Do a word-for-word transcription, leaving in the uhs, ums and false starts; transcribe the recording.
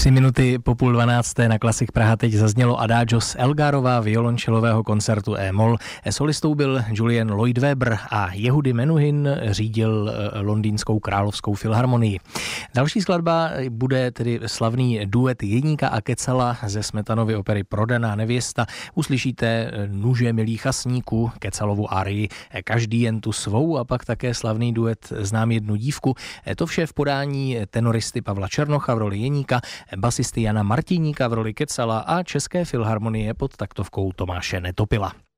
Tři minuty po půl dvanácté na Klasik Praha teď zaznělo Adagio z Elgarova violončelového koncertu E-moll. Solistou byl Julian Lloyd Webber a Yehudi Menuhin řídil londýnskou královskou filharmonii. Další skladba bude tedy slavný duet Jeníka a Kecala ze Smetanovy opery Prodaná nevěsta. Uslyšíte Nuže milých chasníků, Kecalovu arii Každý jen tu svou a pak také slavný duet Znám jednu dívku. To vše v podání tenoristy Pavla Černocha v roli Jeníka, basisty Jana Martiníka v roli Kecala a České filharmonie pod taktovkou Tomáše Netopila.